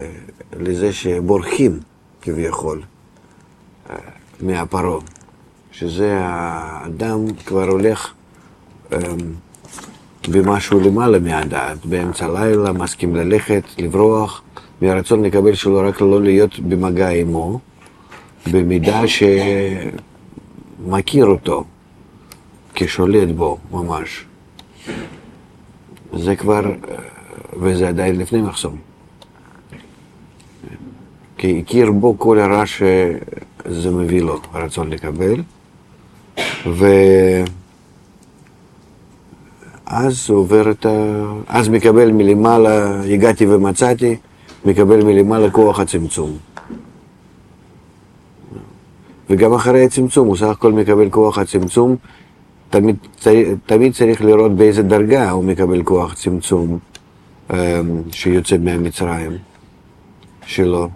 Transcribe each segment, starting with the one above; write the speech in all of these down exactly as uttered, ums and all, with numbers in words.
לזה שבורחים כביכול מהפרעה, שזה האדם כבר הולך במשהו למעלה מהדעת, באמצע הלילה, מסכים ללכת, לברוח, מהרצון לקבל שלו רק לא להיות במגע עמו, במידה שמכיר אותו, כשולט בו ממש. זה כבר, וזה עדיין לפני מחסום. כי הכיר בו כל הרע שזה מביא לו, הרצון לקבל, ואז עובר את ה... אז מקבל מלמעלה, הגעתי ומצאתי, מקבל מלמעלה כוח הצמצום. וגם אחרי הצמצום, הוא סך הכל מקבל כוח הצמצום, תמיד, תמיד צריך לראות באיזה דרגה הוא מקבל כוח צמצום שיוצא מהמצרים שלו.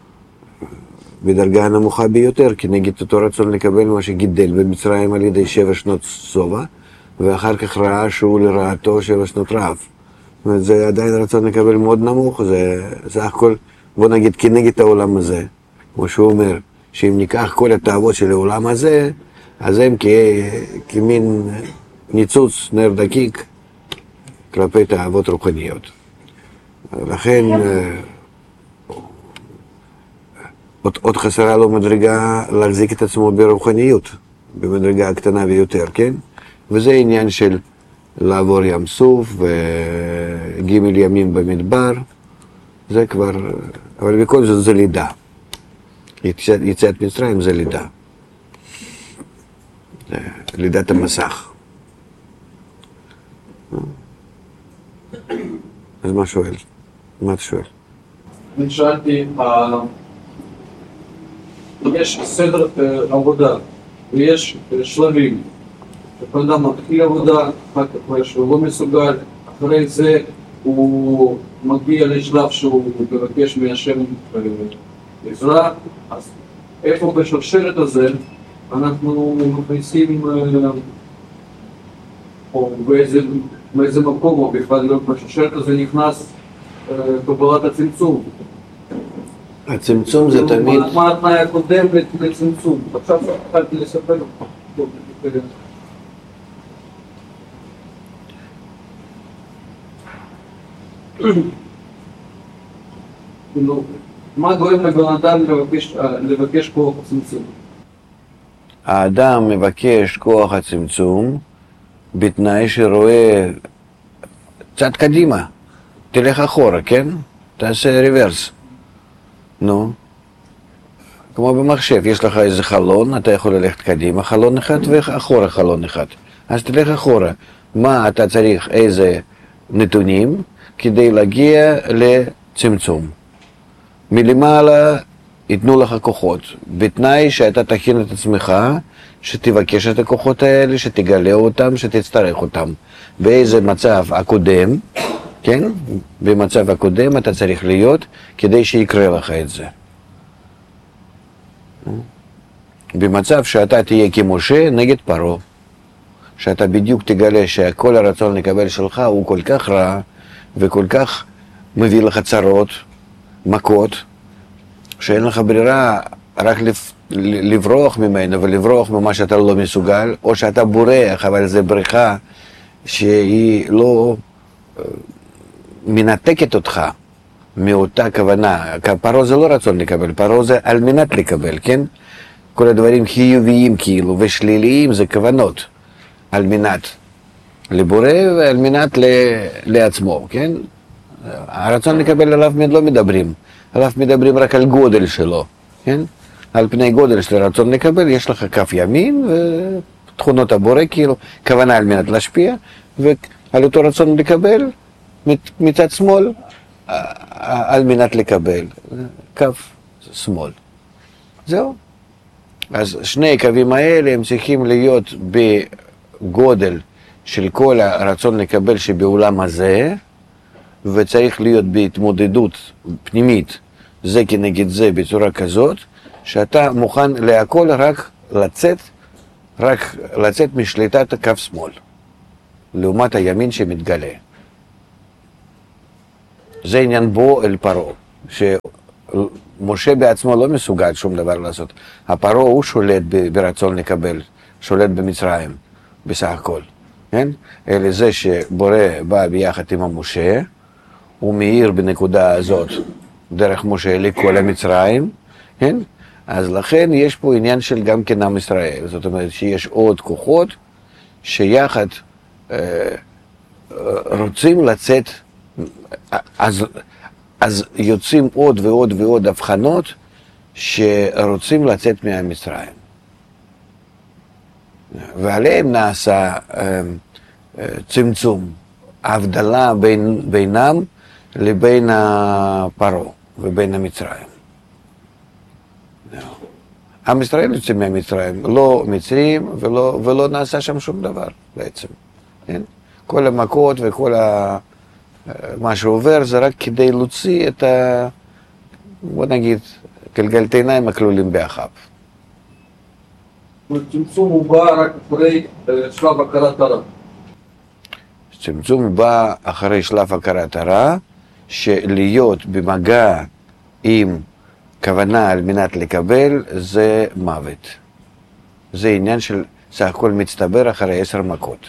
בדרגה הנמוכה ביותר, כנגד אותו רצון לקבל מה שגידל במצרים על ידי שבע שנות סובה, ואחר כך ראה שהוא לרעתו שבע שנות רעב. זה עדיין רצון לקבל מאוד נמוך, זה סך הכל, בוא נגיד, כנגד העולם הזה, כמו שהוא אומר, שאם ניקח כל התאוות של העולם הזה, אז הם כ... כמין ניצוץ, נר דקיק, כלפי תאוות רוחניות. לכן, עוד, עוד חסרה לו מדרגה להחזיק את עצמו ברוחניות, במדרגה הקטנה ביותר, כן? וזה עניין של לעבור ים סוף וגימל ימים במדבר, זה כבר, אבל בכל זאת זה לידה. יציאת, יציאת מצרים זה לידה. זה לידת המסך. אז מה שואל? מה אתה שואל? אני שאלתי, יש סדר עבודה ויש שלבים. כשבן אדם מתחיל עבודה, אחר כך הוא לא מסוגל, אחרי זה הוא מגיע לשלב שהוא מבקש מהשם עזרה, אז איפה בשרשרת הזה אנחנו מכניסים, או באיזה, באיזה מקום, או בכלל לא בשרשרת הזה נכנס קבלת הצמצום. הצמצום זה תמיד... מה התנאי הקודם לצמצום? עכשיו התחלתי לספר לך. מה גורם לבן אדם לבקש כוח הצמצום? האדם מבקש כוח הצמצום בתנאי שרואה צד קדימה, תלך אחורה, כן? תעשה ריברס. נו, כמו במחשב, יש לך איזה חלון, אתה יכול ללכת קדימה, חלון אחד ואחורה חלון אחד. אז תלך אחורה. מה אתה צריך, איזה נתונים, כדי להגיע לצמצום. מלמעלה ייתנו לך כוחות, בתנאי שאתה תכין את עצמך, שתבקש את הכוחות האלה, שתגלה אותם, שתצטרך אותם. באיזה מצב הקודם, כן? במצב הקודם אתה צריך להיות, כדי שיקרה לך את זה. במצב שאתה תהיה כמשה נגד פרעה, שאתה בדיוק תגלה שכל הרצון לקבל שלך הוא כל כך רע, וכל כך מביא לך צרות, מכות, שאין לך ברירה רק לברוח ממנו ולברוח ממה שאתה לא מסוגל, או שאתה בורח, אבל זה בריחה שהיא לא מנתקת אותך מאותה כוונה. פרעה זה לא רצון לקבל, פרעה זה על מנת לקבל, כן? כל הדברים חיוביים כאילו ושליליים זה כוונות, על מנת לבורא ועל מנת ל... לעצמו, כן? הרצון לקבל עליו לא מדברים, עליו מדברים רק על גודל שלו, כן? על פני גודל של הרצון לקבל יש לך כף ימין ותכונות הבורא, כאילו כוונה על מנת להשפיע, ועל אותו רצון לקבל מצד שמאל על מנת לקבל, כף שמאל. זהו. אז שני הקווים האלה הם צריכים להיות בגודל של כל הרצון לקבל שבעולם הזה, וצריך להיות בהתמודדות פנימית זה כנגד זה בצורה כזאת, שאתה מוכן להכל רק לצאת, רק לצאת משליטת הקו שמאל, לעומת הימין שמתגלה. זה עניין בו אל פרעה. שמשה בעצמו לא מסוגל שום דבר לעשות. הפרעה הוא שולט ברצון לקבל, שולט במצרים, בסך הכל. כן? אלא זה שבורא בא ביחד עם המשה, הוא מאיר בנקודה הזאת, דרך משה לכל המצרים, כן? אז לכן יש פה עניין של גם כן עם ישראל, זאת אומרת שיש עוד כוחות שיחד אה, רוצים לצאת, אז, אז יוצאים עוד ועוד ועוד הבחנות שרוצים לצאת מהמצרים. ועליהם נעשה אה, אה, צמצום, ההבדלה בין, בינם לבין הפרעה ובין המצרים. עם ישראל יוצא מהמצרים, לא מצרים ולא, ולא נעשה שם שום דבר בעצם. כן? כל המכות וכל ה... מה שעובר זה רק כדי להוציא את ה... בוא נגיד, גלגלת עיניים הכלולים באחיו. צמצום הוא בא רק אחרי שלב הכרת הרע. צמצום בא אחרי שלב הכרת הרע, שלהיות במגע עם כוונה על מנת לקבל זה מוות. זה עניין של סך הכל מצטבר אחרי עשר מכות.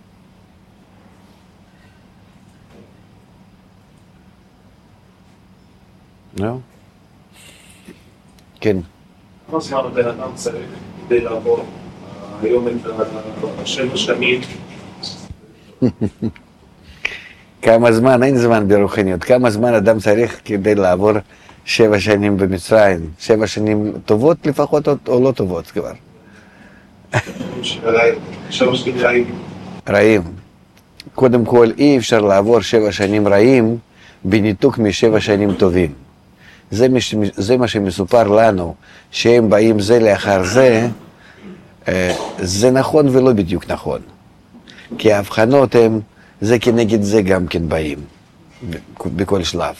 לא? כן. כמה זמן הבן אדם צריך כדי לעבור היום את השבע שנים? כמה זמן? אין זמן ברוחניות. כמה זמן אדם צריך כדי לעבור שבע שנים במצרים? שבע שנים טובות לפחות או לא טובות כבר? שבע שנים רעים. רעים. קודם כל אי אפשר לעבור שבע שנים רעים בניתוק משבע שנים טובים. זה, מש, זה מה שמסופר לנו, שהם באים זה לאחר זה, זה נכון ולא בדיוק נכון. כי ההבחנות הם, זה כנגד זה גם כן באים, בכל שלב.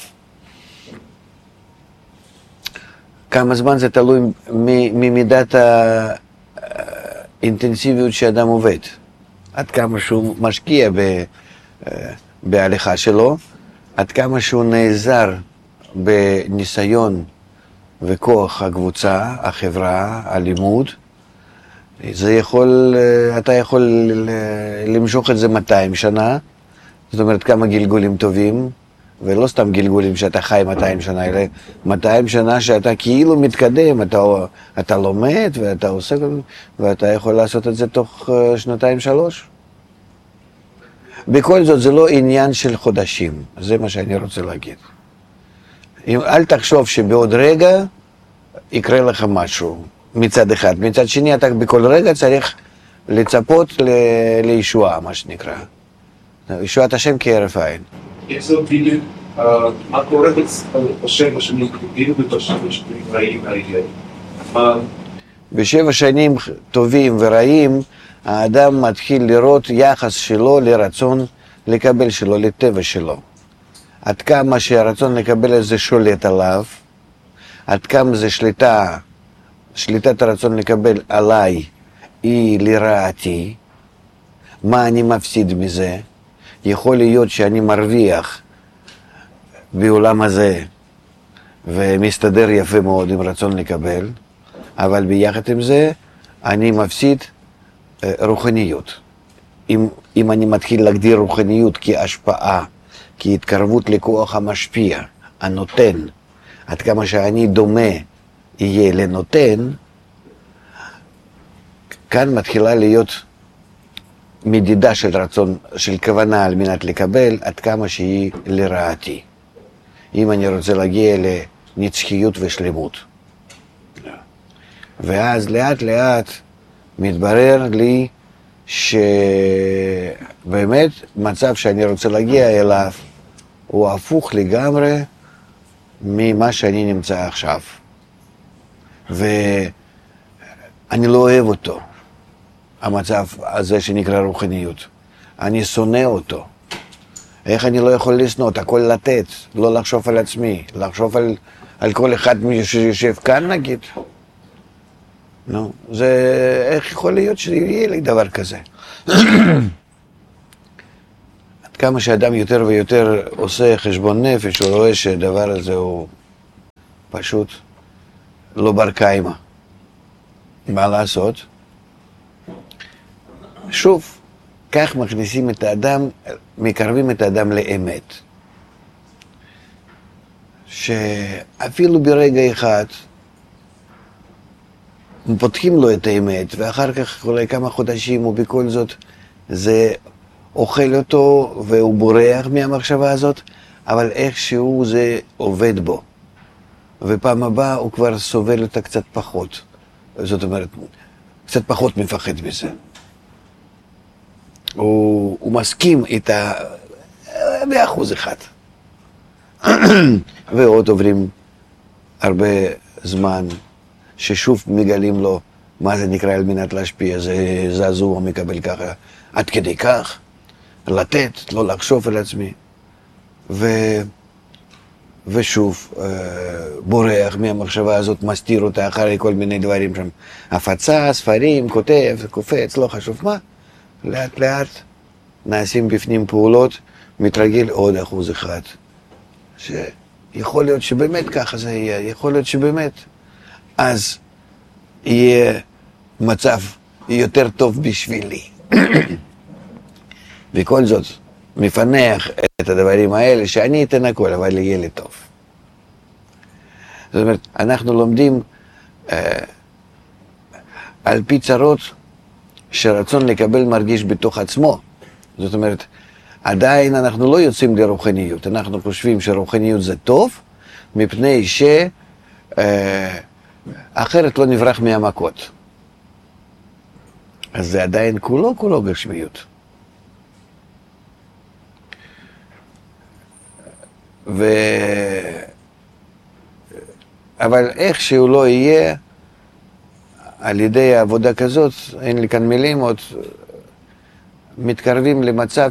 כמה זמן זה תלוי ממידת האינטנסיביות שאדם עובד. עד כמה שהוא משקיע ב, בהליכה שלו, עד כמה שהוא נעזר בניסיון וכוח הקבוצה, החברה, הלימוד, זה יכול, אתה יכול למשוך את זה מאתיים שנה, זאת אומרת כמה גלגולים טובים, ולא סתם גלגולים שאתה חי מאתיים שנה, אלא מאתיים שנה שאתה כאילו מתקדם, אתה, אתה לומד ואתה עושה, ואתה יכול לעשות את זה תוך שנתיים שלוש. בכל זאת זה לא עניין של חודשים, זה מה שאני רוצה להגיד. אם, אל תחשוב שבעוד רגע יקרה לך משהו מצד אחד, מצד שני אתה בכל רגע צריך לצפות ל... לישועה, מה שנקרא. ישועת השם כהרף עין. יש זאת בדיוק, מה קורה בשבע שנים טובים ובשבע שנים רעים האלה? בשבע שנים טובים ורעים האדם מתחיל לראות יחס שלו לרצון לקבל שלו, לטבע שלו. עד כמה שהרצון לקבל הזה שולט עליו, עד כמה זה שליטה, שליטת הרצון לקבל עליי היא לרעתי, מה אני מפסיד מזה? יכול להיות שאני מרוויח בעולם הזה ומסתדר יפה מאוד עם רצון לקבל, אבל ביחד עם זה אני מפסיד רוחניות. אם, אם אני מתחיל להגדיר רוחניות כהשפעה, כהתקרבות לכוח המשפיע, הנותן, עד כמה שאני דומה יהיה לנותן, כאן מתחילה להיות מדידה של רצון, של כוונה על מנת לקבל, עד כמה שהיא לרעתי. אם אני רוצה להגיע לנצחיות ושלמות. ואז לאט לאט מתברר לי שבאמת מצב שאני רוצה להגיע אליו הוא הפוך לגמרי ממה שאני נמצא עכשיו. ואני לא אוהב אותו, המצב הזה שנקרא רוחניות. אני שונא אותו. איך אני לא יכול לשנות? הכל לתת, לא לחשוב על עצמי, לחשוב על, על כל אחד שיושב כאן נגיד. נו, זה, איך יכול להיות שיהיה לי דבר כזה? עד כמה שאדם יותר ויותר עושה חשבון נפש, הוא רואה שהדבר הזה הוא פשוט לא בר קיימא. מה לעשות? שוב, כך מכניסים את האדם, מקרבים את האדם לאמת. שאפילו ברגע אחד פותחים לו את האמת, ואחר כך אולי כמה חודשים, ובכל זאת זה אוכל אותו והוא בורח מהמחשבה הזאת, אבל איכשהו זה עובד בו. ופעם הבאה הוא כבר סובל אותה קצת פחות. זאת אומרת, קצת פחות מפחד מזה. הוא, הוא מסכים איתה באחוז אחד. ועוד עוברים הרבה זמן ששוב מגלים לו מה זה נקרא על מנת להשפיע, זה זעזוע מקבל ככה, עד כדי כך, לתת, לא לחשוב על עצמי. ו... ושוב בורח מהמחשבה הזאת, מסתיר אותה אחרי כל מיני דברים שם. הפצה, ספרים, כותב, קופץ, לא חשוב מה. לאט לאט נעשים בפנים פעולות, מתרגל עוד אחוז אחד. שיכול להיות שבאמת ככה זה יהיה, יכול להיות שבאמת. אז יהיה מצב יותר טוב בשבילי. וכל זאת, מפנח את הדברים האלה, שאני אתן הכל, אבל יהיה לי טוב. זאת אומרת, אנחנו לומדים אה, על פי צרות שרצון לקבל מרגיש בתוך עצמו. זאת אומרת, עדיין אנחנו לא יוצאים לרוחניות, אנחנו חושבים שרוחניות זה טוב, מפני ש... אה, אחרת לא נברח מהמכות. אז זה עדיין כולו כולו גשמיות. ו... אבל איך שהוא לא יהיה, על ידי העבודה כזאת, אין לי כאן מילים, עוד מתקרבים למצב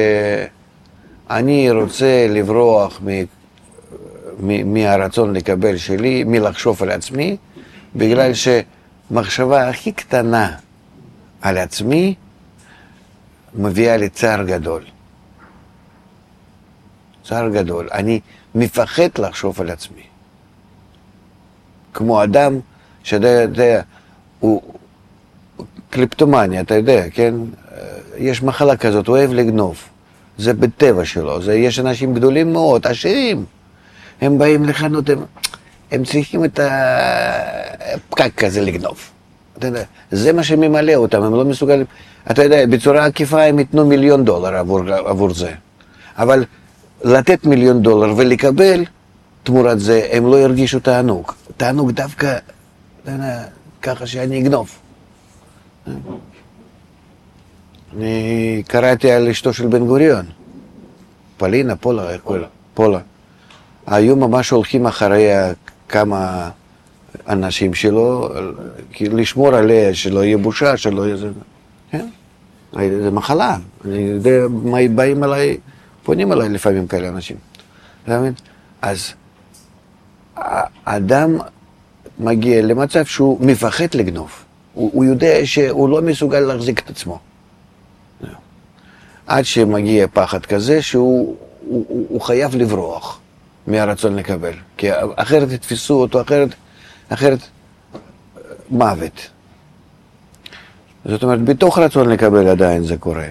שאני רוצה לברוח מ... מ... מהרצון לקבל שלי, מלחשוב על עצמי, בגלל שמחשבה הכי קטנה על עצמי מביאה לי צער גדול. צער גדול. אני מפחד לחשוב על עצמי. כמו אדם שאתה יודע, הוא קליפטומניה, אתה יודע, כן? יש מחלה כזאת, הוא אוהב לגנוב. זה בטבע שלו. זה, יש אנשים גדולים מאוד, עשירים. הם באים לחנות, הם, הם צריכים את הפקק כזה לגנוב. אתה יודע, זה מה שממלא אותם, הם לא מסוגלים. אתה יודע, בצורה עקיפה הם ייתנו מיליון דולר עבור, עבור זה. אבל לתת מיליון דולר ולקבל תמורת זה, הם לא ירגישו תענוג. תענוג דווקא, אתה יודע, ככה שאני אגנוב. אני קראתי על אשתו של בן גוריון. פלינה, פולה, איך קוראים לה? פולה. היו ממש הולכים אחרי כמה אנשים שלו, לשמור עליה, שלא יהיה בושה, שלא יהיה זה. כן? זה מחלה. אני יודע מה באים עליי, פונים עליי לפעמים כאלה אנשים. אתה מבין? אז האדם מגיע למצב שהוא מפחד לגנוב. הוא, הוא יודע שהוא לא מסוגל להחזיק את עצמו. עד שמגיע פחד כזה שהוא הוא, הוא, הוא חייב לברוח מהרצון לקבל. כי אחרת יתפסו אותו, אחרת, אחרת מוות. זאת אומרת, בתוך רצון לקבל עדיין זה קורה.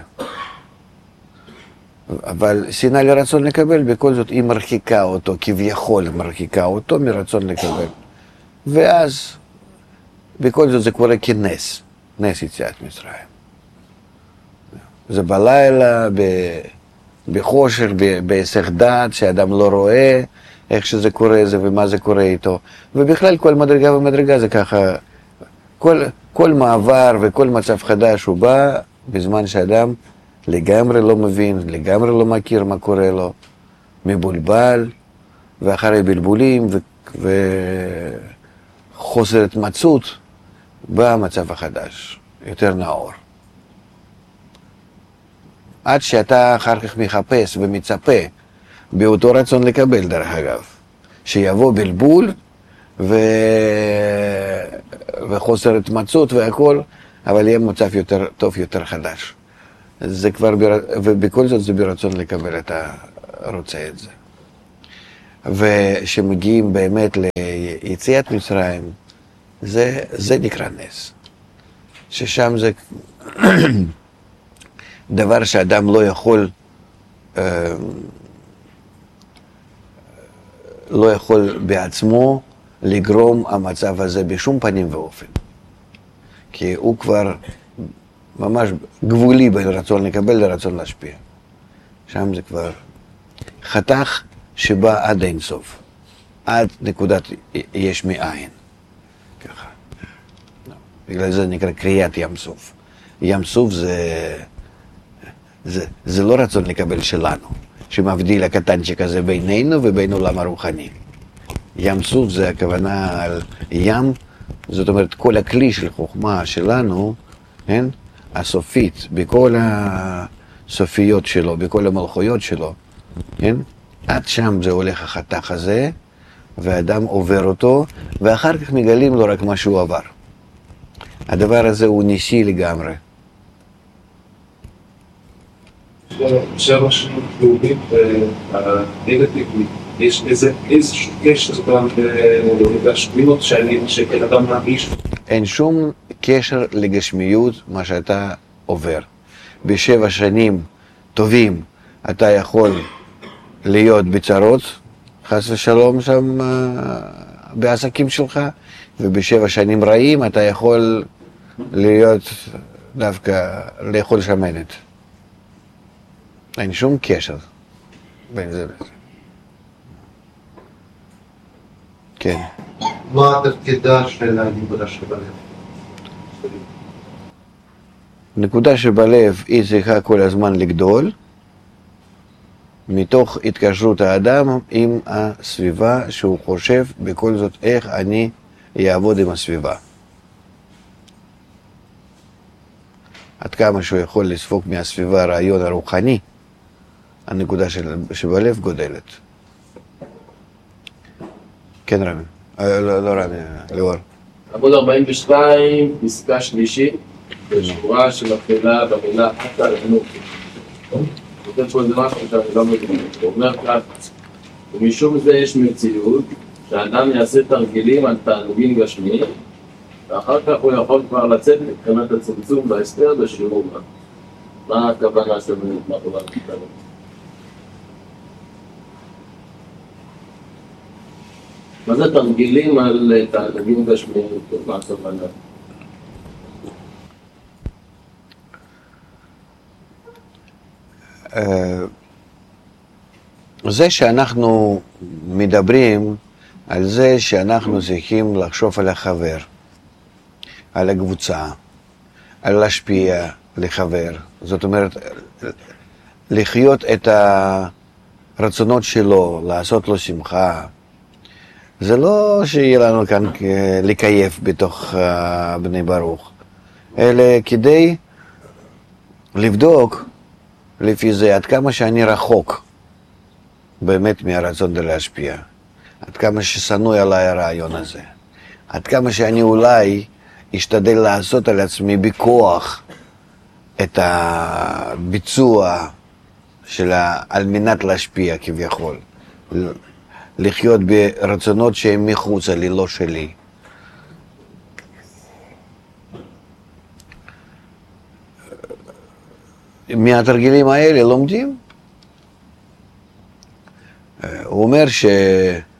אבל שנאה לרצון לקבל, בכל זאת היא מרחיקה אותו, כביכול מרחיקה אותו מרצון לקבל. ואז, בכל זאת זה קורה כנס, נס יציאת מצרים. זה בלילה, בחושך, בהיסח דעת, שאדם לא רואה איך שזה קורה זה ומה זה קורה איתו. ובכלל כל מדרגה ומדרגה זה ככה, כל, כל מעבר וכל מצב חדש הוא בא בזמן שאדם לגמרי לא מבין, לגמרי לא מכיר מה קורה לו, מבולבל, ואחרי בלבולים ו... וחוסר התמצאות, בא המצב החדש, יותר נאור. עד שאתה אחר כך מחפש ומצפה, באותו רצון לקבל דרך אגב, שיבוא בלבול ו... וחוסר התמצאות והכל, אבל יהיה מצב יותר טוב, יותר חדש. זה כבר, בר... ובכל זאת זה ברצון לקבל את הרוצה את זה. ושמגיעים באמת ליציאת מצרים, זה, זה נקרא נס. ששם זה דבר שאדם לא יכול, לא יכול בעצמו לגרום המצב הזה בשום פנים ואופן. כי הוא כבר ממש גבולי בין רצון לקבל לרצון להשפיע. שם זה כבר חתך שבא עד אין סוף, עד נקודת יש מאין. ככה. בגלל זה נקרא קריאת ים סוף. ים סוף זה, זה, זה לא רצון לקבל שלנו, שמבדיל הקטנצ'יק הזה בינינו ובין עולם הרוחני. ים סוף זה הכוונה על ים, זאת אומרת כל הכלי של חוכמה שלנו, כן? הסופית, בכל הסופיות שלו, בכל המלכויות שלו, כן? עד שם זה הולך החתך הזה, והאדם עובר אותו, ואחר כך מגלים לו רק מה שהוא עבר. הדבר הזה הוא ניסי לגמרי. שבע שנים לאומית ונגטיבית, יש איזשהו קשר גם לגשמיות שכן אדם מרגיש? אין שום קשר לגשמיות מה שאתה עובר. בשבע שנים טובים אתה יכול להיות בצרות, חס ושלום שם בעסקים שלך, ובשבע שנים רעים אתה יכול להיות דווקא לאכול שמנת. אין שום קשר בין זה לזה. כן. מה תפקידה של הנקודה שבלב? נקודה שבלב היא צריכה כל הזמן לגדול, מתוך התקשרות האדם עם הסביבה שהוא חושב בכל זאת איך אני אעבוד עם הסביבה. עד כמה שהוא יכול לספוג מהסביבה הרעיון הרוחני, הנקודה שבלב גודלת. כן רמי, לא, לא רמי, ליאור. עמוד ארבעים ושתיים, פסקה שלישית, בשורה שמתחילה במילה אתה לנו. נותן פה איזה משהו שאני לא מבין. הוא אומר כך, ומשום זה יש מציאות שהאדם יעשה תרגילים על תענוגים גשמיים, ואחר כך הוא יכול כבר לצאת מבחינת הצמצום וההסתר בשיעור מה. מה הכוונה של מה חובה לכתוב? מה זה תרגילים על תענוגים גשמיים? מה הכוונה? זה שאנחנו מדברים על זה שאנחנו צריכים לחשוב על החבר, על הקבוצה, על להשפיע לחבר, זאת אומרת לחיות את הרצונות שלו, לעשות לו שמחה. זה לא שיהיה לנו כאן לקייף בתוך בני ברוך, אלא כדי לבדוק לפי זה עד כמה שאני רחוק באמת מהרצון להשפיע, עד כמה ששנוא עליי הרעיון הזה, עד כמה שאני אולי אשתדל לעשות על עצמי בכוח את הביצוע שלה על מנת להשפיע כביכול, לחיות ברצונות שהם מחוצה לי, לא שלי. מהתרגילים האלה לומדים. הוא אומר ש...